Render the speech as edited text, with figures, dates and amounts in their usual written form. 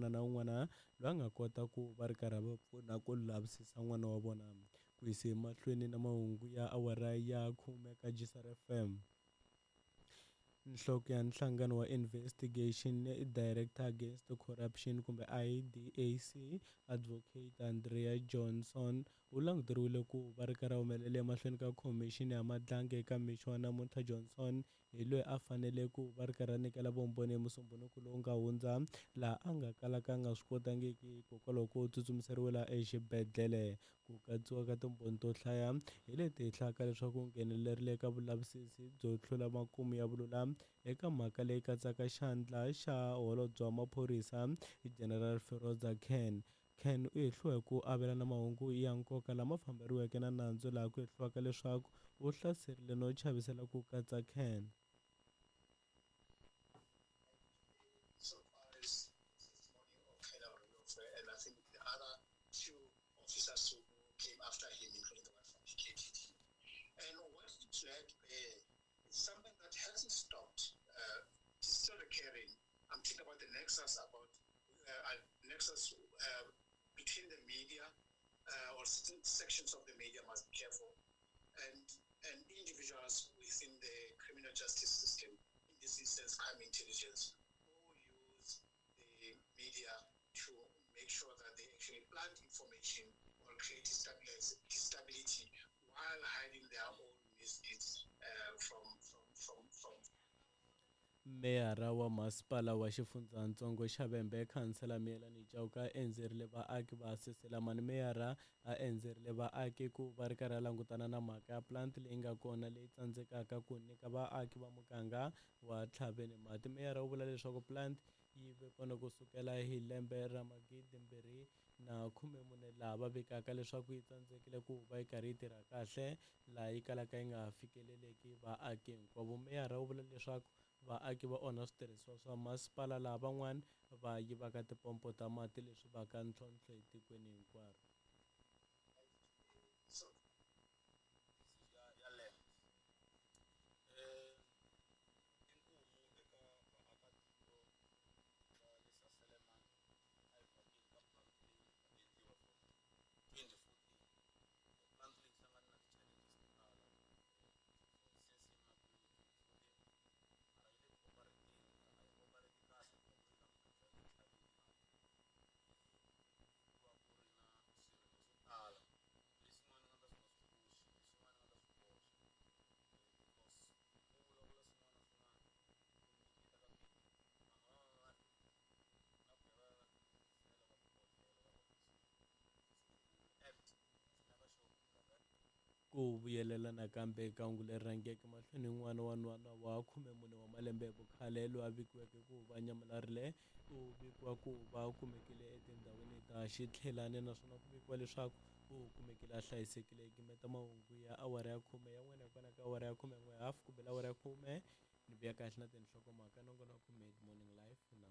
un'wana na un'wana loyi a nga kota ku va ri karhi va pfuna ku lavisisa n'wana wa vona ku yisa emahlweni na mahungu ya awara ya 10 ka Gisar FM. Nhloko ya nhlangano wa Investigation Director Against Corruption kumbe IDAC Advocate Andrea Johnson u languteriwile ku va ri karhi humelela emahlweni ka Commission ya Madlange eka mixo wa namuntlha. Johnson hi loyi a fanele ku va ri karhi nyikela vumbhoni musumbunuku lowu nga hundza laha a nga kalaka a nga swi kotangiki hikokwalaho ko tsutsumiseriwela exibedhlele. Ku katsiwa ka timbhoni to hlaya hi leti hlaka leswaku nghenelerile ka vulavisisi byo tlula makumu ya vululami eka mhaka leyi katsaka xandla xa holobye wa maphorisa General Firoza Khan. Khan u hehliwe ku avelana mahungu ya nkoka lama famberiweke na nandzu laha ku hehliwaka leswaku u hlaserile no chavisela ku katsa Khan. And I think the other few officers who came after him, including the one from the KTT. And what it led is something that hasn't stopped. It's still recurring. I'm thinking about the nexus, between the media, or certain sections of the media must be careful, and individuals within the criminal justice system, in this instance crime intelligence, who use the media to make sure that they actually plant information or create stability while hiding their own misdeeds from. Meyara wa masipala wa xifundzatsongo xa Vhembe Khansela Miyelani Chauka endzerile vaaki va Seselamani. Meyara a endzerile vaaki ku va ri karhi a langutana na mhaka ya plant leyi nga kona leyi tsandzekaka ku nyika vaaki va muganga wa Tlhaveni mati. Meyara u vula leswaku plant yi ve kona kusukela hi lembe ra 2014 laha va vikaka leswaku yi tsandzekile ku va yi karhi yi tirha kahle laha yi kalaka yi nga fikeleleki vaaki hinkwavo. Meyara u vula leswaku vaaki va onha switirhisiwa swa masipala laha van'wani va yivaka tipompo ta mati leswi va ka ntlhontlho etikweni hinkwaro. Ku vuyelela nakambe eka hungu leri rhangeke mahlweni n'wana wa nhwana wa 14 wa malembe hi vukhale loyi a vikiweke ku va nyamalarile u vikiwa ku va kumekile etindhawini ta Xitlhelani naswona ku vikiwa leswaku u kumekile a hlayisekile. Gimeta mahungu ya awara ya 10 ya n'wena hikwalaho ka awara ya 11:30 ku bela awara ya 10 ni vuya kahle na tinhlokomhaka nongonoko Mid Morning Live na